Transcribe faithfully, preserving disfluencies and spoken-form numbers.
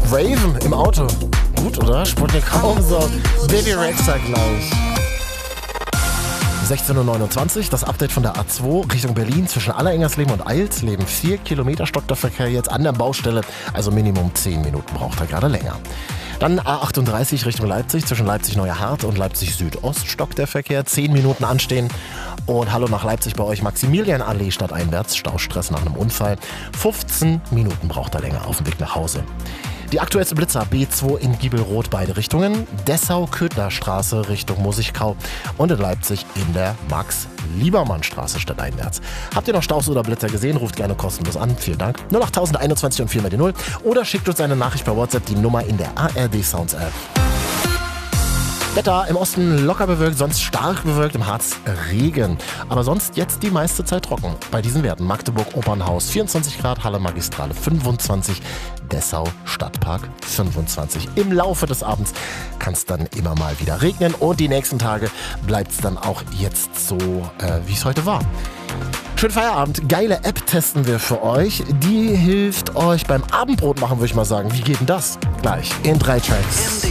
Raven im Auto. Gut, oder? Sputnik kaum so. Baby Rexha gleich. sechzehn Uhr neunundzwanzig, das Update von der A zwei Richtung Berlin zwischen Allerengersleben und Eilsleben. Vier Kilometer stockt der Verkehr jetzt an der Baustelle, also Minimum zehn Minuten braucht er gerade länger. Dann A achtunddreißig Richtung Leipzig, zwischen Leipzig-Neuerhardt und Leipzig-Südost stockt der Verkehr. zehn Minuten anstehen. Und hallo nach Leipzig bei euch, Maximilianallee stadteinwärts, Staustress nach einem Unfall. fünfzehn Minuten braucht er länger auf dem Weg nach Hause. Die aktuellste Blitzer B zwei in Giebelrot beide Richtungen, Dessau-Köthnerstraße Richtung Musigkau und in Leipzig in der Max-Liebermann-Straße stadteinwärts. Habt ihr noch Staus oder Blitzer gesehen? Ruft gerne kostenlos an. Vielen Dank. null acht einundzwanzig und vier mal die null oder schickt uns eine Nachricht per WhatsApp, die Nummer in der A R D Sounds App. Wetter im Osten locker bewölkt, sonst stark bewölkt, im Harz Regen. Aber sonst jetzt die meiste Zeit trocken. Bei diesen Werten Magdeburg Opernhaus vierundzwanzig Grad, Halle Magistrale fünfundzwanzig, Dessau Stadtpark fünfundzwanzig. Im Laufe des Abends kann es dann immer mal wieder regnen und die nächsten Tage bleibt es dann auch jetzt so, äh, wie es heute war. Schönen Feierabend. Geile App testen wir für euch. Die hilft euch beim Abendbrot machen, würde ich mal sagen. Wie geht denn das? Gleich in drei Tracks.